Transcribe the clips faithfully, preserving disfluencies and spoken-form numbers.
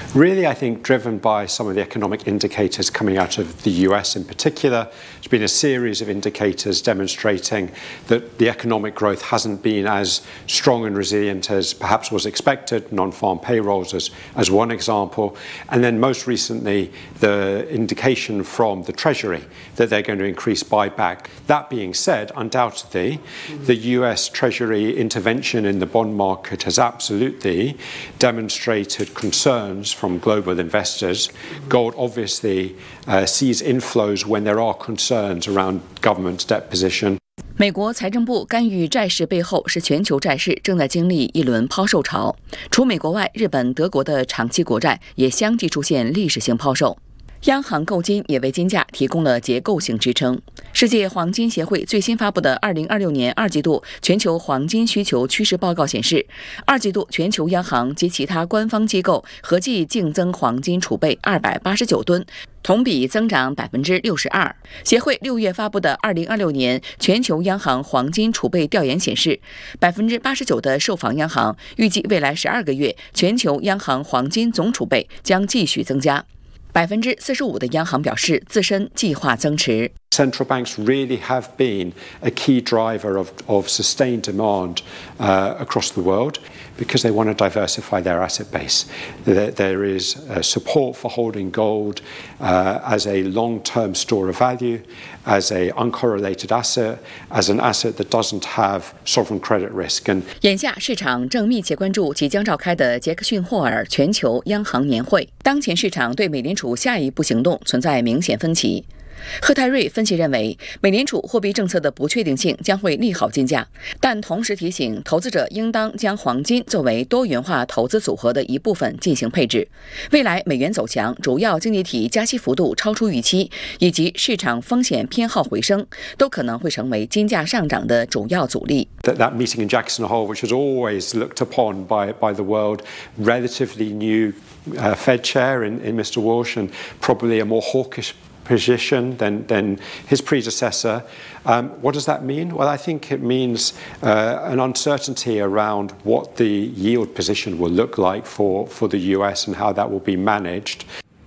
Really, I think driven by some of the economic indicators coming out of the U S in particular. There's been a series of indicators demonstrating that the economic growth hasn't been as strong and resilient as perhaps was expected, non-farm payrolls as, as one example. And then most recently, the indication from the Treasury that they're going to increase buyback. That being said, undoubtedly, the U S Treasury intervention in the bond market has absolutely demonstrated concerns from global investors. Gold obviously uh, sees inflows when there are concerns around government's debt position. 美国财政部干预债市背后是全球债市正在经历一轮抛售潮，除美国外，日本、德国的长期国债也相继出现历史性抛售。央行购金也为金价提供了结构性支撑。世界黄金协会最新发布的二零二六年二季度全球黄金需求趋势报告显示，二季度全球央行及其他官方机构合计净增黄金储备二百八十九吨，同比增长百分之六十二。协会六月发布的二零二六年全球央行黄金储备调研显示，百分之八十九的受访央行预计未来十二个月全球央行黄金总储备将继续增加。百分之四十五的央行表示自身计划增持。 Central banks really have been a key driver of, of sustained demand uh, across the world because they want to diversify their asset base. There, there is uh, support for holding gold uh, as a long-term store of value, as an uncorrelated asset, as an asset that doesn't have sovereign credit risk. And 眼下市场正密切关注即将召开的杰克逊霍尔全球央行年会。当前市场对美联储下一步行动存在明显分歧。贺泰瑞分析认为，美联储货币政策的不确定性将会利好金价，但同时提醒投资者应当将黄金作为多元化投资组合的一部分进行配置。未来美元走强、主要经济体加息幅度超出预期，以及市场风险偏好回升，都可能会成为金价上涨的主要阻力。 That, that meeting in Jackson Hole, which was always looked upon by, by the world, relatively new uh, Fed chair in, in Mister Walsh, and probably a more hawkish position than, than his predecessor. Um, what does that mean? Well, I think it means uh, an uncertainty around what the yield position will look like for, for the U S and how that will be managed.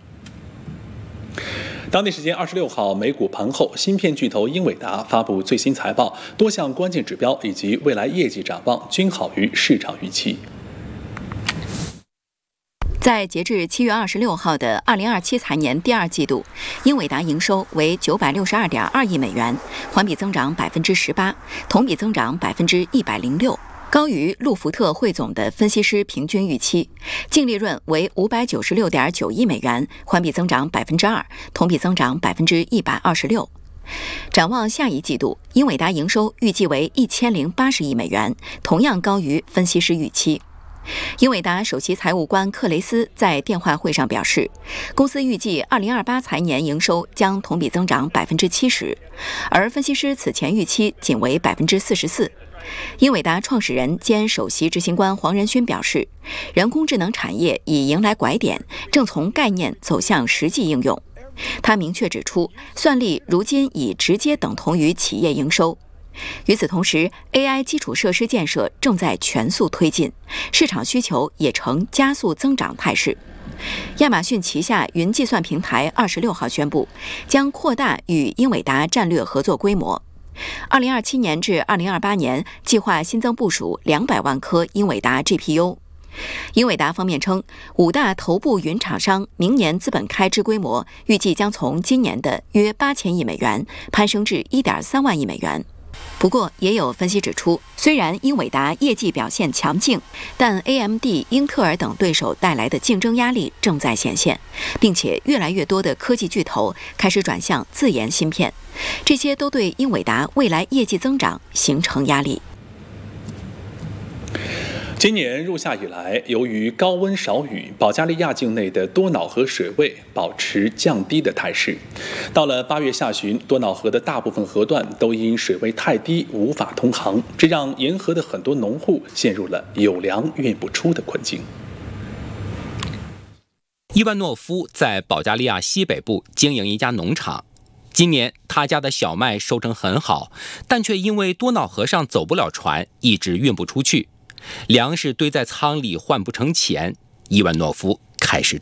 当地时间二十六号，美股盘后，芯片巨头英伟达发布最新财报，多项关键指标以及未来业绩展望均好于市场预期。 在截至七月二十六号的二零二七财年第二季度，英伟达营收为九百六十二点二亿美元，环比增长百分之十八，同比增长百分之一百零六，高于路福特汇总的分析师平均预期。净利润为五百九十六点九亿美元，环比增长百分之二，同比增长百分之一百二十六。展望下一季度，英伟达营收预计为一千零八十亿美元，同样高于分析师预期。英伟达首席财务官克雷斯在电话会上表示，公司预计二零二八财年营收将同比增长百分之七十，而分析师此前预期仅为百分之四十四。英伟达创始人兼首席执行官黄仁勋表示，人工智能产业已迎来拐点，正从概念走向实际应用。他明确指出，算力如今已直接等同于企业营收。与此同时 ，A I 基础设施建设正在全速推进，市场需求也呈加速增长态势。亚马逊旗下云计算平台二十六号宣布，将扩大与英伟达战略合作规模。二零二七年至二零二八年，计划新增部署两百万颗英伟达 G P U。英伟达方面称，五大头部云厂商明年资本开支规模预计将从今年的约八千亿美元攀升至一点三万亿美元。不过，也有分析指出，虽然英伟达业绩表现强劲，但 A M D、英特尔等对手带来的竞争压力正在显现，并且越来越多的科技巨头开始转向自研芯片，这些都对英伟达未来业绩增长形成压力。 今年入夏以来，由于高温少雨，保加利亚境内的多瑙河水位保持降低的态势。到了八月下旬，多瑙河的大部分河段都因水位太低无法通航，这让沿河的很多农户陷入了有粮运不出的困境。 伊万诺夫在保加利亚西北部经营一家农场。今年他家的小麦收成很好，但却因为多瑙河上走不了船，一直运不出去。粮食堆在仓里换不成钱，伊万诺夫开始